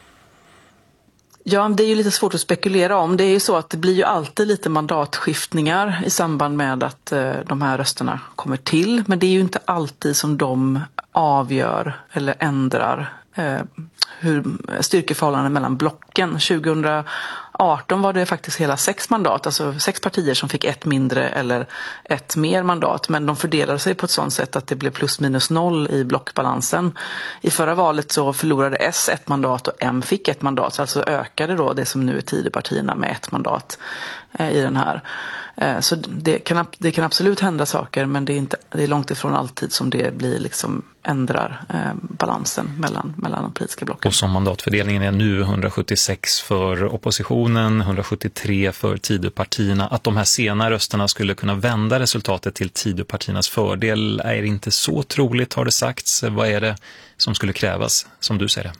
Ja, det är ju lite svårt att spekulera om. Det är ju så att det blir ju alltid lite mandatskiftningar i samband med att eh, de här rösterna kommer till. Men det är ju inte alltid som de avgör eller ändrar eh, hur styrkeförhållanden mellan blocken. tjugohundraarton var det faktiskt hela sex mandat, alltså sex partier som fick ett mindre eller ett mer mandat, men de fördelade sig på ett sådant sätt att det blev plus minus noll i blockbalansen. I förra valet så förlorade S ett mandat och M fick ett mandat, så alltså ökade då det som nu är Tidöpartierna med ett mandat eh, i den här. Eh, så det kan, det kan absolut hända saker, men det är, inte, det är långt ifrån alltid som det blir liksom ändrar eh, balansen mellan, mellan de politiska blocken. Och som mandatfördelningen är nu hundrasjuttiosex för oppositionen, hundrasjuttiotre för Tidöpartierna, att de här sena rösterna skulle kunna vända resultatet till Tidöpartiernas fördel är inte så troligt, har det sagts. Vad är det som skulle krävas, som du ser det?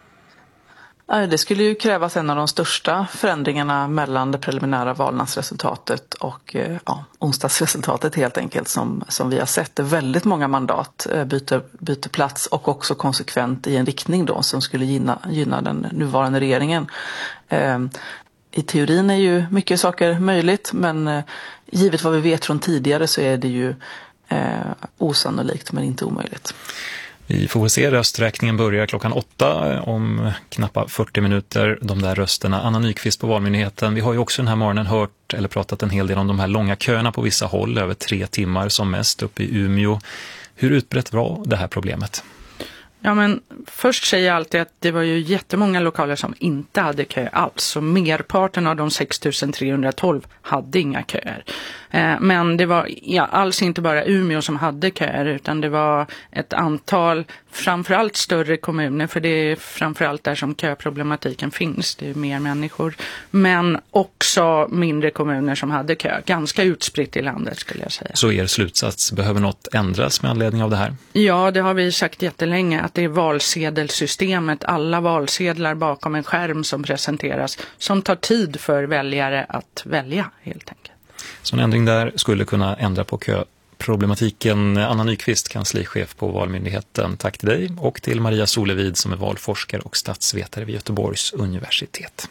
Det skulle ju krävas en av de största förändringarna mellan det preliminära valnadsresultatet och ja, onsdagsresultatet helt enkelt, som, som vi har sett. Det väldigt många mandat byter, byter plats och också konsekvent i en riktning då som skulle gynna, gynna den nuvarande regeringen. Eh, I teorin är ju mycket saker möjligt, men eh, givet vad vi vet från tidigare så är det ju eh, osannolikt men inte omöjligt. Vi får se, rösträkningen börjar klockan åtta om knappt fyrtio minuter, de där rösterna. Anna Nyqvist på Valmyndigheten, vi har ju också den här morgonen hört eller pratat en hel del om de här långa köerna på vissa håll, över tre timmar som mest uppe i Umeå. Hur utbrett var det här problemet? Ja, men först säger jag alltid att det var ju jättemånga lokaler som inte hade kö alls. Så merparten av de sex tusen trehundratolv hade inga köer. Eh, men det var ja, alls inte bara Umeå som hade köer, utan det var ett antal, framförallt större kommuner, för det är framförallt där som köproblematiken finns. Det är mer människor. Men också mindre kommuner som hade kö. Ganska utspritt i landet skulle jag säga. Så er slutsats, behöver något ändras med anledning av det här? Ja, det har vi sagt jättelänge, att det är valsedelsystemet, alla valsedlar bakom en skärm som presenteras, som tar tid för väljare att välja helt enkelt. Så en ändring där skulle kunna ändra på köproblematiken. Anna Nyqvist, kanslichef på Valmyndigheten. Tack till dig och till Maria Solevid som är valforskare och statsvetare vid Göteborgs universitet.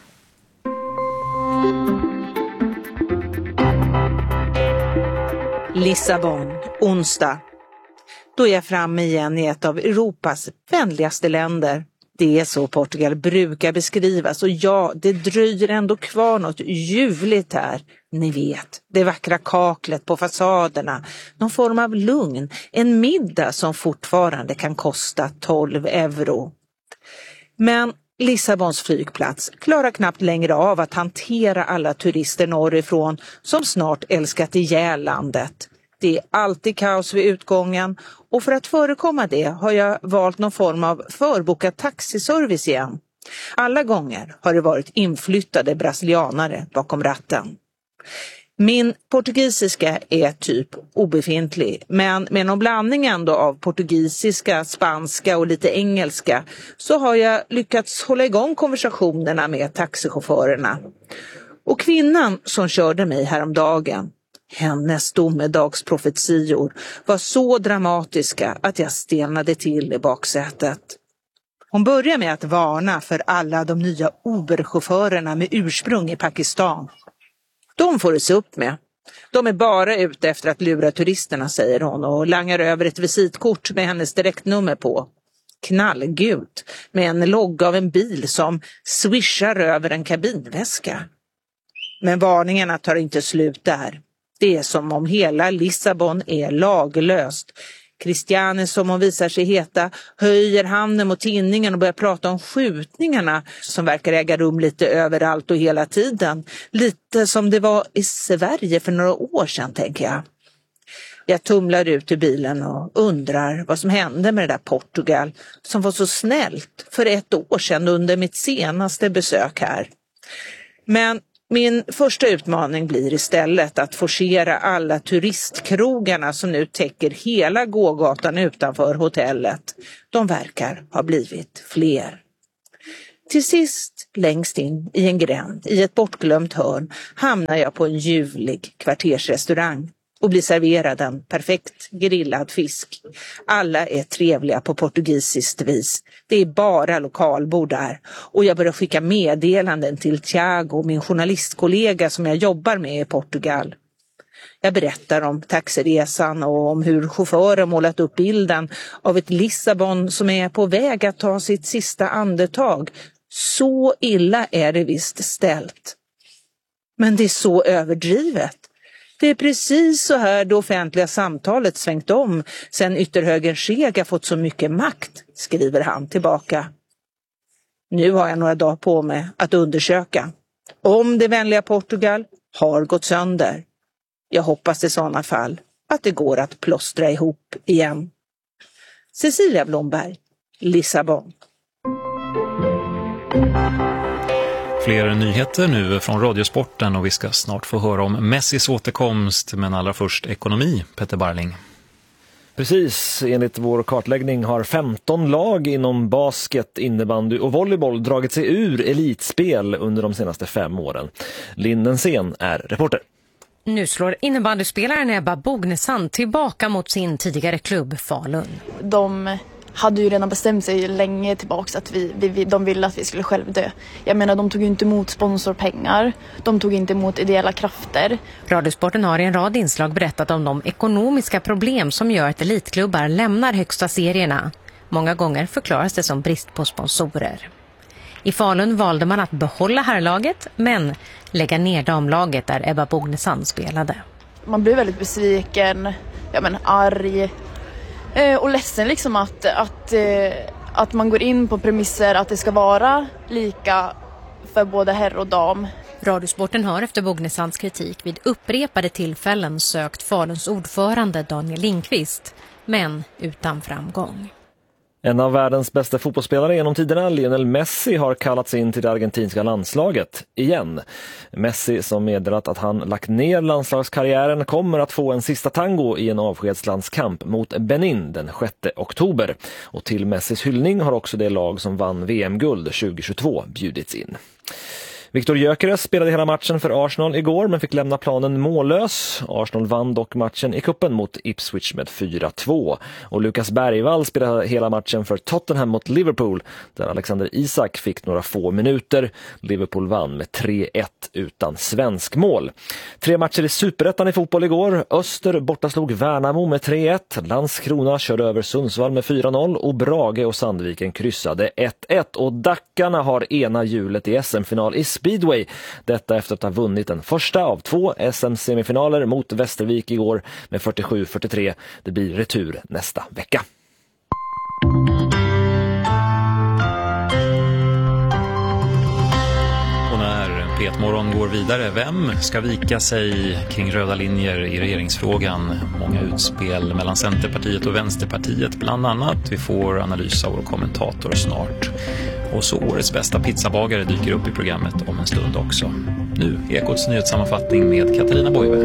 Lissabon, onsdag. Då är jag framme igen i ett av Europas vänligaste länder. Det är så Portugal brukar beskrivas, och ja, det dröjer ändå kvar något ljuvligt här. Ni vet, det vackra kaklet på fasaderna, någon form av lugn, en middag som fortfarande kan kosta tolv euro. Men Lissabons flygplats klarar knappt längre av att hantera alla turister norrifrån som snart älskat ihjäl landet. Det är alltid kaos vid utgången, och för att förekomma det har jag valt någon form av förbokad taxiservice igen. Alla gånger har det varit inflyttade brasilianare bakom ratten. Min portugisiska är typ obefintlig, men med någon blandning ändå av portugisiska, spanska och lite engelska så har jag lyckats hålla igång konversationerna med taxichaufförerna. Och kvinnan som körde mig häromdagen, hennes domedagsprofetior var så dramatiska att jag stelnade till i baksätet. Hon börjar med att varna för alla de nya Uber-chaufförerna med ursprung i Pakistan. De får det se upp med. De är bara ute efter att lura turisterna, säger hon och langar över ett visitkort med hennes direktnummer på. Knallgult med en logga av en bil som swishar över en kabinväska. Men varningarna tar inte slut där. Det är som om hela Lissabon är laglöst. Christiane, som hon visar sig heta, höjer handen mot tinningen och börjar prata om skjutningarna som verkar äga rum lite överallt och hela tiden. Lite som det var i Sverige för några år sedan, tänker jag. Jag tumlar ut ur bilen och undrar vad som hände med det där Portugal som var så snällt för ett år sedan under mitt senaste besök här. Men min första utmaning blir istället att forcera alla turistkrogarna som nu täcker hela gågatan utanför hotellet. De verkar ha blivit fler. Till sist, längst in i en gränd, i ett bortglömt hörn, hamnar jag på en ljuvlig kvartersrestaurang och blir serverad en perfekt grillad fisk. Alla är trevliga på portugisiskt vis. Det är bara lokalbord där. Och jag börjar skicka meddelanden till Thiago, min journalistkollega som jag jobbar med i Portugal. Jag berättar om taxiresan och om hur chauffören målat upp bilden av ett Lissabon som är på väg att ta sitt sista andetag. Så illa är det visst ställt. Men det är så överdrivet. Det är precis så här det offentliga samtalet svängt om sen ytterhögern Chega fått så mycket makt, skriver han tillbaka. Nu har jag några dagar på mig att undersöka om det vänliga Portugal har gått sönder. Jag hoppas i sådana fall att det går att plåstra ihop igen. Cecilia Blomberg, Lissabon. Fler nyheter nu från Radiosporten och vi ska snart få höra om Messis återkomst, men allra först ekonomi, Peter Barling. Precis, enligt vår kartläggning har femton lag inom basket, innebandy och volleyboll dragit sig ur elitspel under de senaste fem åren. Lindensen är reporter. Nu slår innebandyspelaren Ebba Bognesand tillbaka mot sin tidigare klubb Falun. De hade ju redan bestämt sig länge tillbaka att vi, vi, de ville att vi skulle själv dö. Jag menar, de tog ju inte emot sponsorpengar. De tog inte emot ideella krafter. Radiosporten har i en rad inslag berättat om de ekonomiska problem som gör att elitklubbar lämnar högsta serierna. Många gånger förklaras det som brist på sponsorer. I Falun valde man att behålla herrlaget, men lägga ner damlaget där Ebba Bognesand spelade. Man blev väldigt besviken, ja men arg eh, och ledsen liksom att, att, eh, att man går in på premisser att det ska vara lika för både herr och dam. Radiosporten har efter Bognesands kritik vid upprepade tillfällen sökt Faluns ordförande Daniel Lindqvist, men utan framgång. En av världens bästa fotbollsspelare genom tiderna, Lionel Messi, har kallats in till det argentinska landslaget igen. Messi, som meddelat att han lagt ner landslagskarriären, kommer att få en sista tango i en avskedslandskamp mot Benin den sjätte oktober. Och till Messis hyllning har också det lag som vann V M-guld tjugohundratjugotvå bjudits in. Viktor Gyökeres spelade hela matchen för Arsenal igår men fick lämna planen mållös. Arsenal vann dock matchen i kuppen mot Ipswich med fyra två. Och Lukas Bergvall spelade hela matchen för Tottenham mot Liverpool där Alexander Isak fick några få minuter. Liverpool vann med tre ett utan svensk mål. Tre matcher i Superettan i fotboll igår. Öster bortaslog Värnamo med tre ett. Landskrona körde över Sundsvall med fyra noll och Brage och Sandviken kryssade ett ett. Och Dackarna har ena hjulet i S M-final i Speedway. Detta efter att ha vunnit den första av två S M-semifinaler mot Västervik igår med fyrtiosju fyrtiotre. Det blir retur nästa vecka. Och när P ett-morgon går vidare, vem ska vika sig kring röda linjer i regeringsfrågan? Många utspel mellan Centerpartiet och Vänsterpartiet bland annat. Vi får analys av vår kommentator snart. Och så årets bästa pizzabagare dyker upp i programmet om en stund också. Nu Ekots nyhetssammanfattning med Katarina Boive.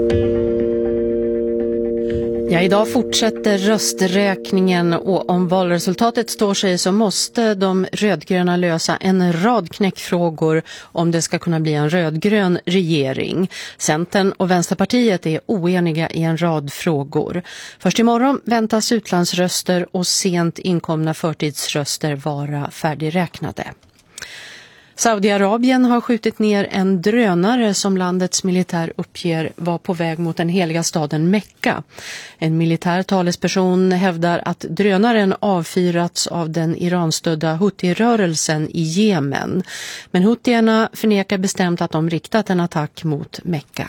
Ja, idag fortsätter rösträkningen och om valresultatet står sig så måste de rödgröna lösa en rad knäckfrågor om det ska kunna bli en rödgrön regering. Centern och Vänsterpartiet är oeniga i en rad frågor. Först imorgon väntas utlandsröster och sent inkomna förtidsröster vara färdigräknade. Saudiarabien har skjutit ner en drönare som landets militär uppger var på väg mot den heliga staden Mekka. En militär talesperson hävdar att drönaren avfyrats av den iranstödda Houthi-rörelsen i Jemen. Men Houthierna förnekar bestämt att de riktat en attack mot Mekka.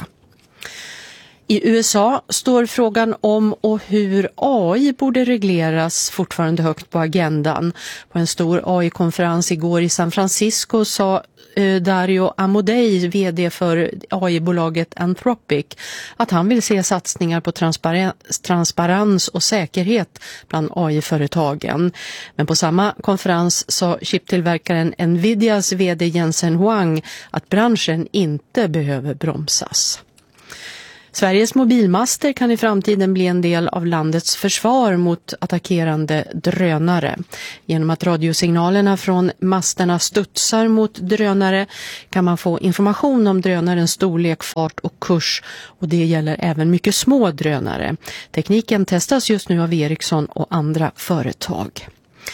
I U S A står frågan om och hur A I borde regleras fortfarande högt på agendan. På en stor A I-konferens igår i San Francisco sa eh, Dario Amodei, vd för A I-bolaget Anthropic, att han vill se satsningar på transparens, transparens och säkerhet bland A I-företagen. Men på samma konferens sa chiptillverkaren Nvidias vd Jensen Huang att branschen inte behöver bromsas. Sveriges mobilmaster kan i framtiden bli en del av landets försvar mot attackerande drönare. Genom att radiosignalerna från masterna studsar mot drönare kan man få information om drönarens storlek, fart och kurs, och det gäller även mycket små drönare. Tekniken testas just nu av Ericsson och andra företag.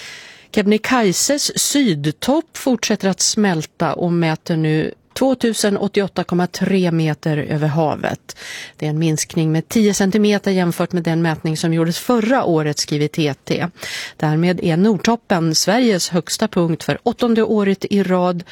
Kebnekaises sydtopp fortsätter att smälta och mäter nu tvåtusen åttioåtta komma tre meter över havet. Det är en minskning med tio centimeter jämfört med den mätning som gjordes förra året, skriver T T. Därmed är Nordtoppen Sveriges högsta punkt för åttonde året i rad.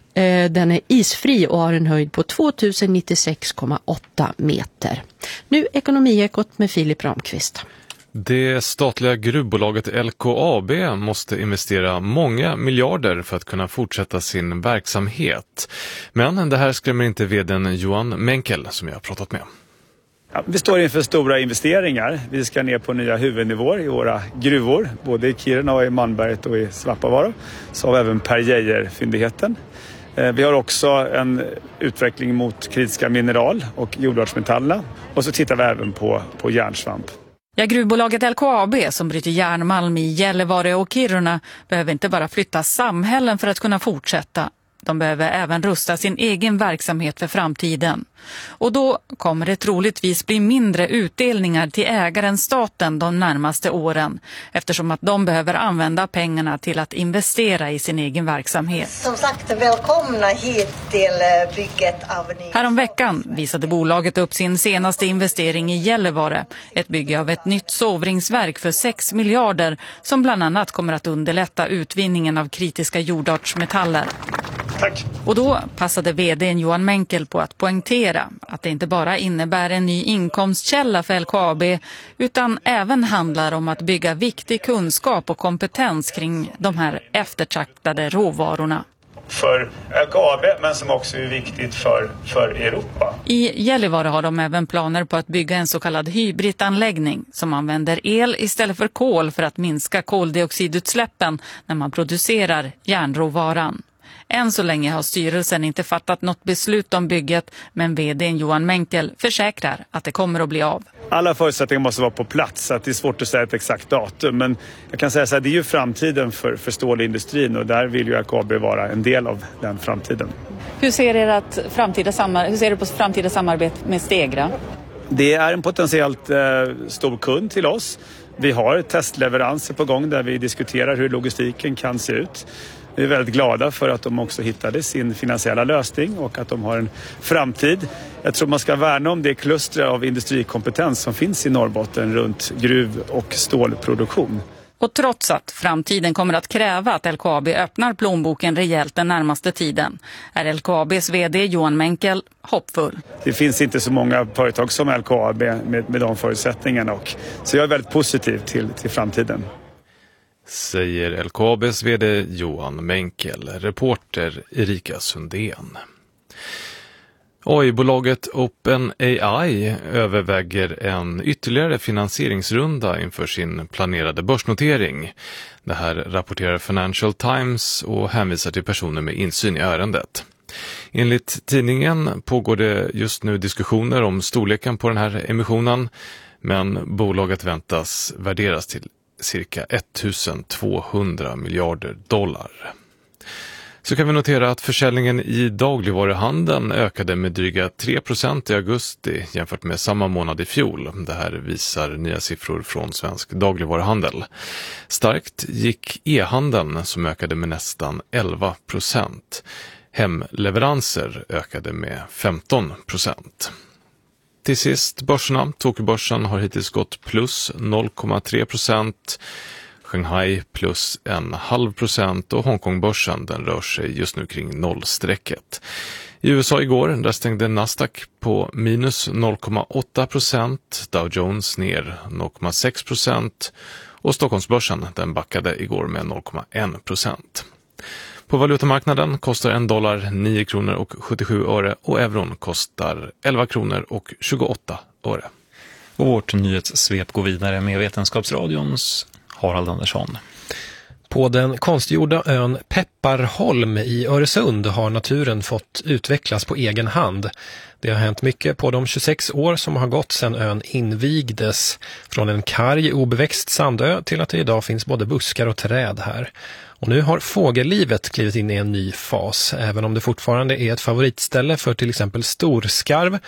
Den är isfri och har en höjd på tvåtusen nittiosex komma åtta meter. Nu Ekonomiekot med Filip Ramqvist. Det statliga gruvbolaget L K A B måste investera många miljarder för att kunna fortsätta sin verksamhet. Men det här skrämmer inte vdn Johan Menkel som jag har pratat med. Ja, vi står inför stora investeringar. Vi ska ner på nya huvudnivåer i våra gruvor, både i Kiruna och i Malmberget och i Svappavaara. Så har vi även Per Geijer-fyndigheten. Vi har också en utveckling mot kritiska mineral och jordartsmetallerna. Och så tittar vi även på, på järnsvamp. Ja, gruvbolaget L K A B som bryter järnmalm i Gällivare och Kiruna behöver inte bara flytta samhällen för att kunna fortsätta. De behöver även rusta sin egen verksamhet för framtiden. Och då kommer det troligtvis bli mindre utdelningar till ägaren staten de närmaste åren, eftersom att de behöver använda pengarna till att investera i sin egen verksamhet. Som sagt, välkomna hit till bygget av ny... Härom veckan visade bolaget upp sin senaste investering i Gällivare, ett bygge av ett nytt sovringsverk för sex miljarder som bland annat kommer att underlätta utvinningen av kritiska jordartsmetaller. Tack. Och då passade vdn Johan Menkel på att poängtera att det inte bara innebär en ny inkomstkälla för L K A B utan även handlar om att bygga viktig kunskap och kompetens kring de här eftertraktade råvarorna. För L K A B men som också är viktigt för, för Europa. I Gällivare har de även planer på att bygga en så kallad hybridanläggning som använder el istället för kol för att minska koldioxidutsläppen när man producerar järnråvaran. Än så länge har styrelsen inte fattat något beslut om bygget, men vdn Johan Menkel försäkrar att det kommer att bli av. Alla förutsättningar måste vara på plats, så att det är svårt att säga ett exakt datum. Men jag kan säga så här, det är ju framtiden för, för stålindustrin och där vill ju L K A B vara en del av den framtiden. Hur ser er att framtida samar- hur ser du på framtida samarbete med Stegra? Det är en potentiellt eh, stor kund till oss. Vi har testleveranser på gång där vi diskuterar hur logistiken kan se ut. Vi är väldigt glada för att de också hittade sin finansiella lösning och att de har en framtid. Jag tror man ska värna om det kluster av industrikompetens som finns i Norrbotten runt gruv- och stålproduktion. Och trots att framtiden kommer att kräva att L K A B öppnar plånboken rejält den närmaste tiden är L K A Bs vd Johan Menkel hoppfull. Det finns inte så många företag som L K A B med, med de förutsättningarna, och så jag är väldigt positiv till, till framtiden. Säger L K A Bs vd Johan Menkel, reporter Erika Sundén. A I-bolaget OpenAI överväger en ytterligare finansieringsrunda inför sin planerade börsnotering. Det här rapporterar Financial Times och hänvisar till personer med insyn i ärendet. Enligt tidningen pågår det just nu diskussioner om storleken på den här emissionen, men bolaget väntas värderas till cirka ettusen tvåhundra miljarder dollar. Så kan vi notera att försäljningen i dagligvaruhandeln ökade med dryga tre procent i augusti jämfört med samma månad i fjol. Det här visar nya siffror från Svensk dagligvaruhandel. Starkt gick e-handeln som ökade med nästan elva procent. Hemleveranser ökade med femton procent. Till sist börserna. Tokyobörsen har hittills gått plus noll komma tre procent. Shanghai plus en halv procent och Hongkongbörsen den rör sig just nu kring nollstrecket. I U S A igår där stängde Nasdaq på minus noll komma åtta procent, Dow Jones ner noll komma sex procent och Stockholmsbörsen den backade igår med noll komma ett procent. På valutamarknaden kostar en dollar nio kronor och sjuttiosju öre och euron kostar elva kronor och tjugoåtta öre. Och vårt nyhetssvep går vidare med Vetenskapsradions Harald Andersson. På den konstgjorda ön Pepparholm i Öresund har naturen fått utvecklas på egen hand. Det har hänt mycket på de tjugosex år som har gått sedan ön invigdes. Från en karg obeväxt sandö till att det idag finns både buskar och träd här. Och nu har fågellivet klivit in i en ny fas. Även om det fortfarande är ett favoritställe för till exempel storskarv